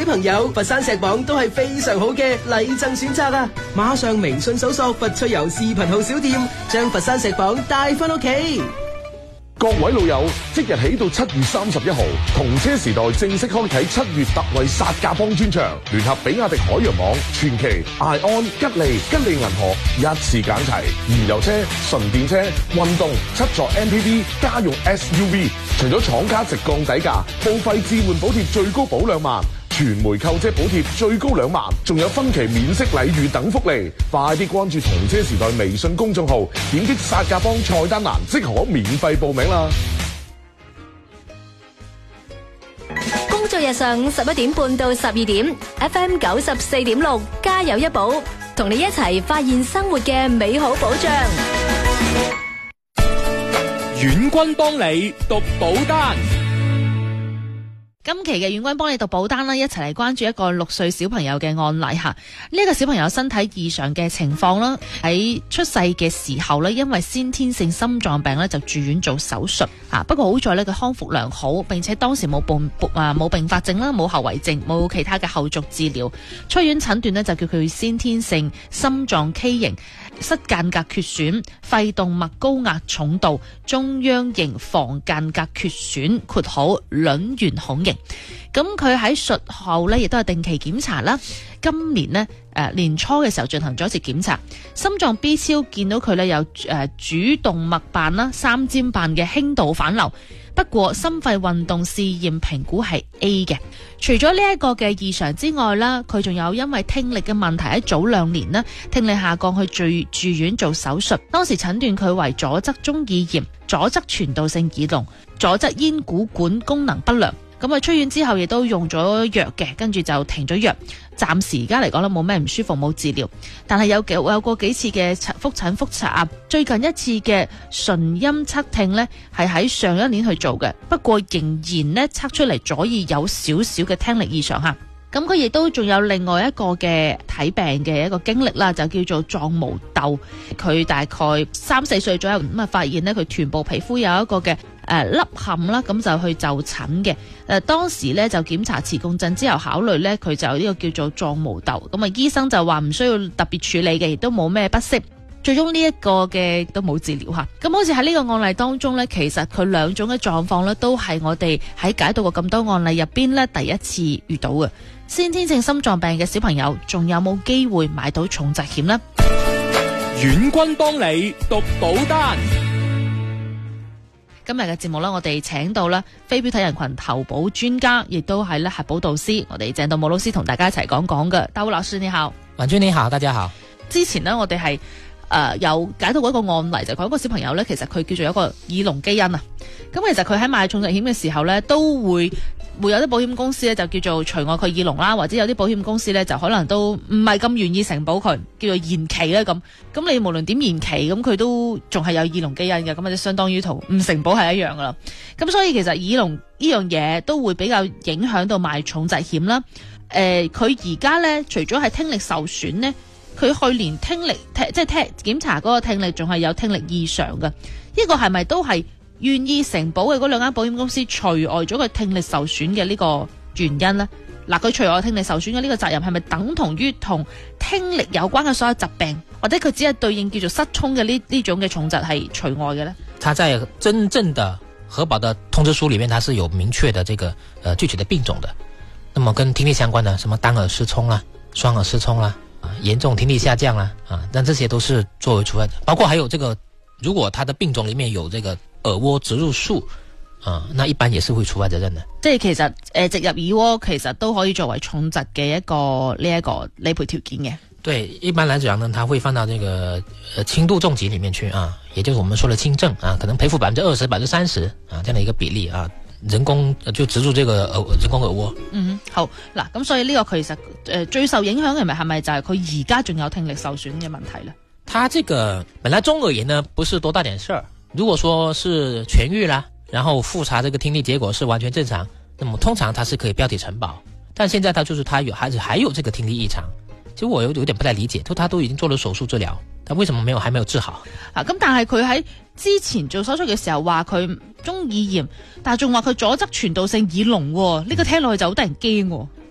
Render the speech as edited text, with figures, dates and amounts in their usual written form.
朋友，佛山石榜都係非常好嘅禮贈選擇啊！馬上微信搜索佛趣遊視頻號小店，將佛山石榜帶返屋企。 各位老友，即日起到7月31號，同車時代正式開啟7月特惠殺價幫專場，聯合比亞迪海洋網、傳祺、艾安、吉利銀河一次揀齊，燃油車、純電車、運動、7座 MPV、家用 SUV， 除咗廠家直降底價，報廢置換補貼最高保2萬。全枚購車補貼最高2萬，仲有分期免息禮遇等福利，快啲關注同車時代微信公眾號，點擊殺價幫菜單欄即可免費報名啦。 工作日上午11點半到12點 ，FM 94.6，加油一寶，同你一齊發現生活嘅美好保障。 遠軍幫你讀保單。 今期嘅遠軍幫你讀保單啦，一齊嚟關注一個6歲小朋友嘅案例吓。呢個小朋友身體異常嘅情況啦，喺出世嘅時候呢，因為先天性心臟病呢，就住院做手術啊。不過好在呢，佢康復良好，並且當時冇併發症啦，冇後遺症，冇其他嘅後續治療。出院診斷呢，就叫佢先天性心臟畸形、室間隔缺損、肺動脈高壓重度、中央型房間隔缺損（括號卵圓孔型）。咁佢喺術後呢，亦都係定期檢查啦。今年呢，年初嘅時候進行咗一次檢查，心臟 B 超見到佢呢有主動脈瓣啦、三尖瓣嘅輕度反流。不過心肺運動試驗評估係 A 嘅。除咗呢一個嘅異常之外啦，佢仲有因為聽力嘅問題喺早2年呢，聽力下降去住院做手術。當時診斷佢為左側中耳炎、左側傳導性耳聾、左側咽鼓管功能不良。咁啊，出院之後亦都用咗藥嘅，跟住就停咗藥。暫時而家嚟講咧，冇咩唔舒服，冇治療。但係有過幾次嘅複診複查，最近一次嘅純音測聽呢，係喺上一年去做嘅，不過仍然呢測出嚟左耳有少少嘅聽力異常吓。咁佢亦都仲有另外一個嘅睇病嘅一個經歷啦，就叫做撞毛痘。佢大概3、4歲左右咁啊，發現呢，佢臀部皮膚有一個嘅凹陷啦，咁就去就診嘅。當時呢，就檢查磁共振之後考慮呢，佢就呢個叫做撞毛痘。咁啊，醫生就話唔需要特別處理嘅，亦都冇咩不適。最終呢一個嘅都冇治療吓。咁好似喺呢個案例當中呢，其實佢兩種嘅狀況呢，都係我哋喺解讀過咁多案例入邊呢，第一次遇到嘅。先天性心臟病嘅小朋友仲有冇機會買到重疾險呢？ 遠軍幫你讀保單。 今日嘅節目呢，我哋請到啦非標體人群投保專家，亦都係咧核保導師，我哋鄭道武老師同大家一齊講講嘅。道武老師你好。 婉君你好，大家好。 之前呢，我哋係有解到過一個案例，就講一個小朋友呢，其實佢叫做一個耳聾基因啊。咁其實佢喺買重疾險嘅時候呢，都會有啲保險公司呢，就叫做除外佢耳聾啦，或者有啲保險公司呢，就可能都唔係咁願意承保佢，叫做延期咧咁。咁你無論點延期，咁佢都仲係有耳聾基因嘅，咁或者相當於同唔承保係一樣噶啦。咁所以其實耳聾呢樣嘢都會比較影響到買重疾險啦。佢而家呢，除咗係聽力受損呢，佢去年聽力即係檢查嗰個聽力仲係有聽力異常嘅。呢個係咪都係願意承保嘅嗰兩間保險公司除外咗佢聽力受損嘅呢個原因呢？嗱，佢除外聽力受損嘅呢個責任係咪等同於同聽力有關嘅所有疾病，或者佢只係對應叫做失聰嘅呢種嘅重疾係除外嘅呢？ 它在真正的核保的通知書裏面，它是有明確的這個具體的病種的。那麼跟聽力相關的，什麼單耳失聰啦、雙耳失聰啦、嚴重聽力下降啦，但這些都是作為除外的。包括還有這個，如果它的病種裏面有這個耳蝸植入術，那一般也是會除外責任的。即係其實植入耳蝸其實都可以作為重疾嘅一個理賠條件嘅。 對，一般來講呢，它會放到這個輕度重疾裏面去啊，也就是我們說的輕症啊，可能賠付20%、30%啊，這樣的一個比例啊，人工就植入這個人工耳蝸。嗯， 好嗱，咁所以呢個其實最受影響係咪就係佢而家仲有聽力受損嘅問題呢？ 它這個本來中耳炎呢不是多大點事兒，如果說是痊癒啦，然後複查這個聽力結果是完全正常，那麼通常它是可以標體承保。但現在它就是它還有這個聽力異常。其實我有點不太理解，他都已經做了手術治療，但為什麼還沒有治好？ 咁但係佢喺之前做手術嘅時候話佢中耳炎，但係仲話佢左側傳導性耳聾，呢個聽落去就好得人驚。